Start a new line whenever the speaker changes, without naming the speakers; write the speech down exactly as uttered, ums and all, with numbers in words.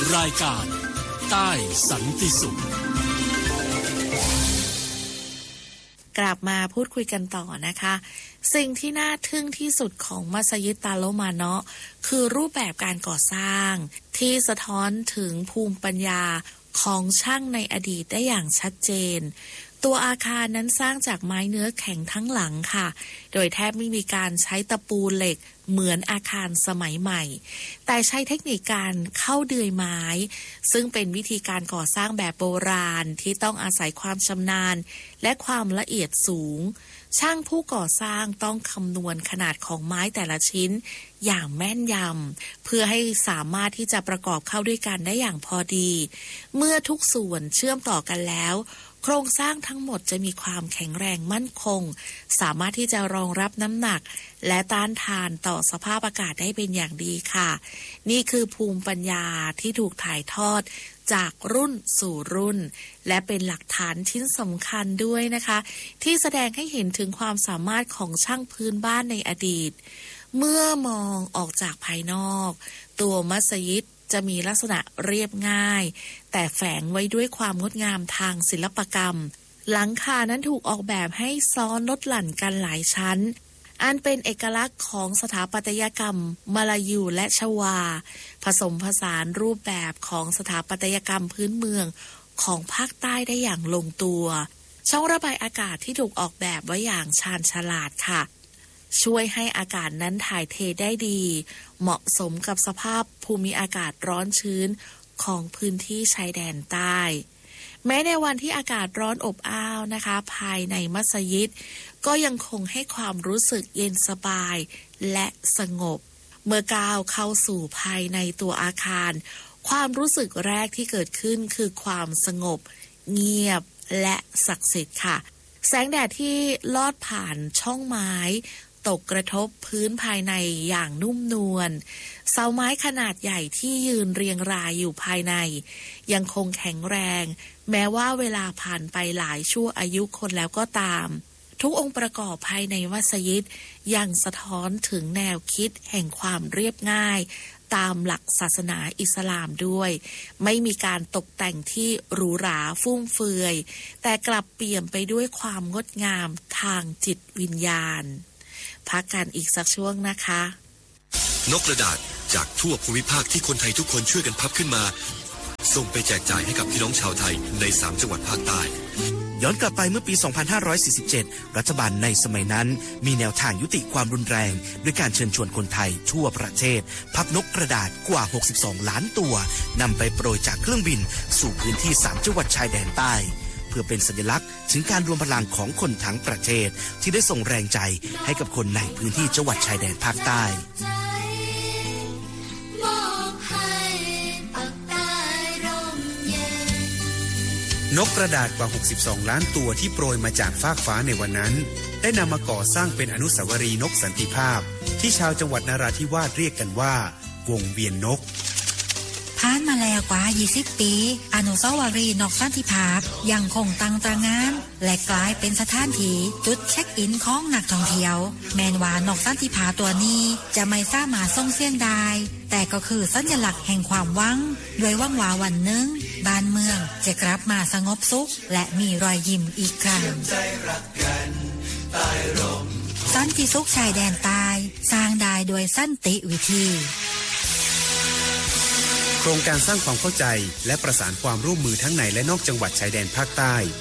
รายการใต้สันติสุข
กลับมาพูดคุยกันต่อนะคะสิ่งที่น่าทึ่งที่สุดของมัสยิดตาโลมาเนาะคือรูปแบบการก่อสร้างที่สะท้อนถึงภูมิปัญญาของช่างในอดีตได้อย่างชัดเจนตัวอาคารนั้นสร้างจากไม้เนื้อแข็งทั้งหลังค่ะโดยแทบไม่มีการใช้ตะปูเหล็กเหมือนอาคารสมัยใหม่แต่ใช้เทคนิคการเข้าเดือยไม้ซึ่งเป็นวิธีการก่อสร้างแบบโบราณที่ต้องอาศัยความชำนาญและความละเอียดสูงช่างผู้ก่อสร้างต้องคำนวณขนาดของไม้แต่ละชิ้นอย่างแม่นยำเพื่อให้สามารถที่จะประกอบเข้าด้วยกันได้อย่างพอดีเมื่อทุกส่วนเชื่อมต่อกันแล้วโครงสร้างทั้งหมดจะมีความแข็งแรงมั่นคงสามารถที่จะรองรับน้ำหนักและต้านทานต่อสภาพอากาศได้เป็นอย่างดีค่ะนี่คือภูมิปัญญาที่ถูกถ่ายทอดจากรุ่นสู่รุ่นและเป็นหลักฐานชิ้นสำคัญด้วยนะคะที่แสดงให้เห็นถึงความสามารถของช่างพื้นบ้านในอดีตเมื่อมองออกจากภายนอกตัวมัสยิดจะมีลักษณะเรียบง่ายแต่แฝงไว้ด้วยความงดงามทางศิลปกรรมหลังคานั้นถูกออกแบบให้ซ้อนลดหลั่นกันหลายชั้นอันเป็นเอกลักษณ์ของสถาปัตยกรรมมาลายูและชวาผสมผสานรูปแบบของสถาปัตยกรรมพื้นเมืองของภาคใต้ได้อย่างลงตัวช่องระบายอากาศที่ถูกออกแบบไว้อย่างชาญฉลาดค่ะช่วยให้อากาศนั้นถ่ายเทได้ดีเหมาะสมกับสภาพภูมิอากาศร้อนชื้นของพื้นที่ชายแดนใต้แม้ในวันที่อากาศร้อนอบอ้าวนะคะภายในมัสยิดก็ยังคงให้ความรู้สึกเย็นสบายและสงบเมื่อก้าวเข้าสู่ภายในตัวอาคารความรู้สึกแรกที่เกิดขึ้นคือความสงบเงียบและศักดิ์สิทธิ์ค่ะแสงแดดที่ลอดผ่านช่องไม้ตกกระทบพื้นภายในอย่างนุ่มนวลเสาไม้ขนาดใหญ่ที่ยืนเรียงรายอยู่ภายในยังคงแข็งแรงแม้ว่าเวลาผ่านไปหลายชั่วอายุคนแล้วก็ตามทุกองค์ประกอบภายในมัสยิดยังสะท้อนถึงแนวคิดแห่งความเรียบง่ายตามหลักศาสนาอิสลามด้วยไม่มีการตกแต่งที่หรูหราฟุ่มเฟือยแต่กลับเปี่ยมไปด้วยความงดงามทางจิตวิญญาณพักกันอีกสักช่วงนะคะ
นกกระดาษจากทั่วภูมิภาคที่คนไทยทุกคนช่วยกันพับขึ้นมาส่งไปแจกจ่ายให้กับพี่น้องชาวไทยในสามจังหวัดภาคใต้
ย้อนกลับไปเมื่อปี สองพันห้าร้อยสี่สิบเจ็ด รัฐบาลในสมัยนั้นมีแนวทางยุติความรุนแรงด้วยการเชิญชวนคนไทยทั่วประเทศพับนกกระดาษกว่าหกสิบสองล้านตัวนำไปโปรยจากเครื่องบินสู่พื้นที่สามจังหวัดชายแดนใต้เพื่อเป็นสัญลักษณ์ถึงการรวมพลังของคนทั้งประเทศที่ได้ส่งแรงใจให้กับคนในพื้นที่จังหวัดชายแดนภาคใต้
นกกระดาษกว่าหกสิบสองล้านตัวที่โปรยมาจากฟากฟ้าในวันนั้นได้นำมาก่อสร้างเป็นอนุสาวรีย์นกสันติภาพที่ชาวจังหวัดนราธิวาสเรียกกันว่าวงเวียนนก
ผ่านมาแล้วกว่ายี่สิบปีอนุสาวรีย์นกสันติภาพยังคงตั้งตระหง่านและกลายเป็นสถานที่จุดเช็คอินของนักท่องเที่ยวแม้ว่านกสันติภาพตัวนี้จะไม่สามารถส่งเสียงได้แต่ก็คือสัญลักษณ์แห่งความหวังด้วยหวังว่าวันหนึ่งบ้านเมืองจะกลับมาสงบสุขและมีรอยยิ้มอีกครั้งสันติสุขชายแดนใต้สร้างได้โดยสันติวิธี
โครงการสร้างความเข้าใจและประสานความร่วมมือทั้งในและนอกจังหวัดชายแดนภาคใต้